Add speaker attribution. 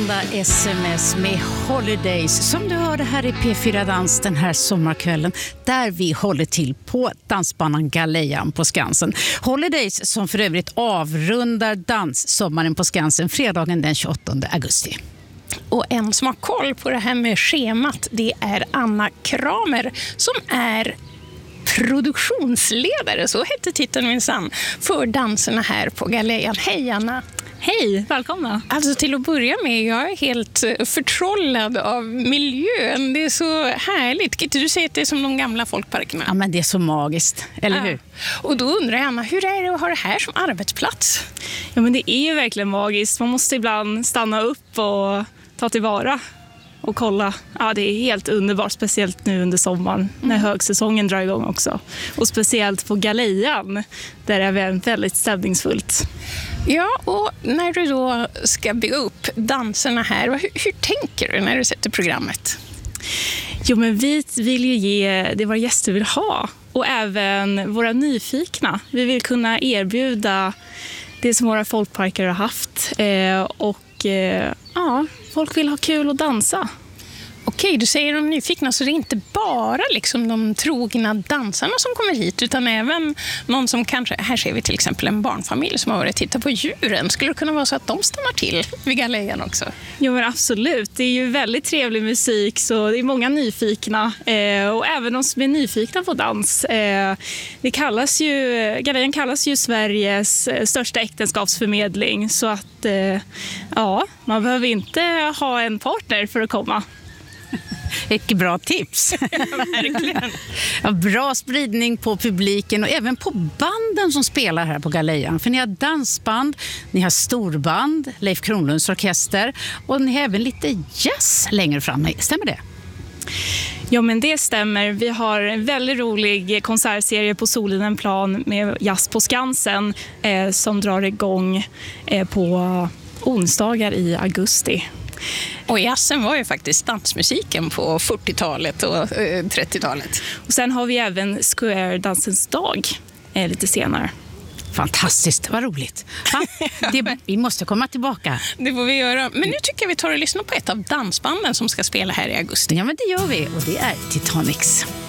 Speaker 1: sända sms med Holidays som du hörde här i P4 Dans den här sommarkvällen där vi håller till på dansbanan Galejan på Skansen. Holidays som för övrigt avrundar danssommaren på Skansen fredagen den 28 augusti.
Speaker 2: Och en som har koll på det här med schemat, det är Anna Kramer som är produktionsledare, så hette titeln minsann, för danserna här på Galejan. Hej Anna!
Speaker 3: Hej, välkomna!
Speaker 2: Alltså till att börja med, jag är helt förtrollad av miljön. Det är så härligt. Kan du säga att det är som de gamla folkparkerna?
Speaker 1: Ja, men det är så magiskt, eller hur?
Speaker 2: Och då undrar jag, Anna, hur är det att ha det här som arbetsplats?
Speaker 3: Ja, men det är ju verkligen magiskt. Man måste ibland stanna upp och ta tillvara och kolla. Ja, det är helt underbart, speciellt nu under sommaren när högsäsongen drar igång också. Och speciellt på Galejan där det är väldigt stämningsfullt.
Speaker 2: Ja, och när du då ska bygga upp danserna här, hur tänker du när du sätter programmet?
Speaker 3: Jo, men vi vill ju ge det våra gäster vill ha och även våra nyfikna. Vi vill kunna erbjuda det som våra folkparker har haft ja, folk vill ha kul och dansa.
Speaker 2: Okej, du säger de nyfikna, så det är inte bara liksom de trogna dansarna som kommer hit utan även någon som kanske, här ser vi till exempel en barnfamilj som har varit och tittat på djuren. Skulle det kunna vara så att de stannar till vid Galejan också?
Speaker 3: Jo, men absolut. Det är ju väldigt trevlig musik så det är många nyfikna och även de som är nyfikna på dans. Galejan kallas ju Sveriges största äktenskapsförmedling så att ja, man behöver inte ha en partner för att komma.
Speaker 1: Vilket bra tips.
Speaker 2: Verkligen.
Speaker 1: Ja, bra spridning på publiken och även på banden som spelar här på Galejan. För ni har dansband, ni har storband, Leif Kronlunds orkester och ni har även lite jazz längre fram. Stämmer det?
Speaker 3: Ja, men det stämmer. Vi har en väldigt rolig konsertserie på Solidenplan med Jazz på Skansen som drar igång på onsdagar i augusti.
Speaker 2: Och jazzen var ju faktiskt dansmusiken på 40-talet och 30-talet.
Speaker 3: Och sen har vi även Square Dansens dag lite senare.
Speaker 1: Fantastiskt, vad roligt. Vi måste komma tillbaka.
Speaker 2: Det får vi göra. Men nu tycker jag vi tar och lyssnar på ett av dansbanden som ska spela här i augusti.
Speaker 1: Ja, men det gör vi och det är Titanics.